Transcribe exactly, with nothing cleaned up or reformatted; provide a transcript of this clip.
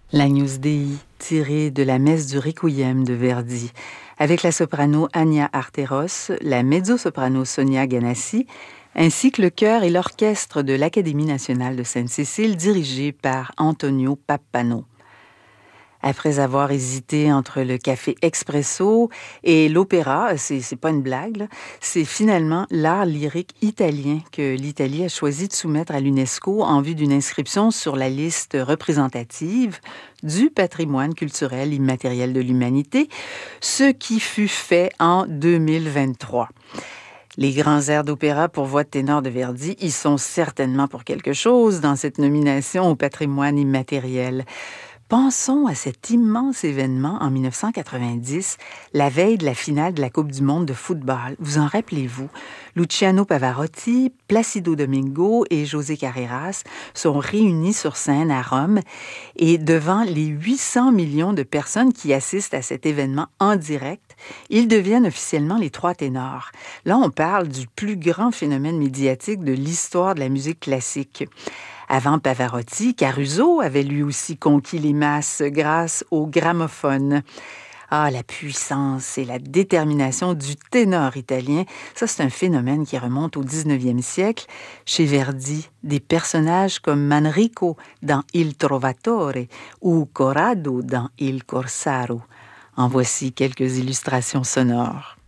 L'Agnus Dei, tiré de la messe du Requiem de Verdi, avec la soprano Anya Arteros, la mezzo-soprano Sonia Ganassi, ainsi que le chœur et l'orchestre de l'Académie nationale de Sainte-Cécile, dirigé par Antonio Pappano. Après avoir hésité entre le café expresso et l'opéra, c'est, c'est pas une blague, là, c'est finalement l'art lyrique italien que l'Italie a choisi de soumettre à l'UNESCO en vue d'une inscription sur la liste représentative du patrimoine culturel immatériel de l'humanité, ce qui fut fait en deux mille vingt-trois. Les grands airs d'opéra pour voix de ténor de Verdi y sont certainement pour quelque chose dans cette nomination au patrimoine immatériel. Pensons à cet immense événement en dix-neuf cent quatre-vingt-dix, la veille de la finale de la Coupe du monde de football. Vous en rappelez-vous? Luciano Pavarotti, Placido Domingo et José Carreras sont réunis sur scène à Rome et devant les huit cents millions de personnes qui assistent à cet événement en direct, ils deviennent officiellement les trois ténors. Là, on parle du plus grand phénomène médiatique de l'histoire de la musique classique. Avant Pavarotti, Caruso avait lui aussi conquis les masses grâce au gramophone. Ah, la puissance et la détermination du ténor italien, ça c'est un phénomène qui remonte au dix-neuvième siècle. Chez Verdi, des personnages comme Manrico dans Il Trovatore ou Corrado dans Il Corsaro. En voici quelques illustrations sonores.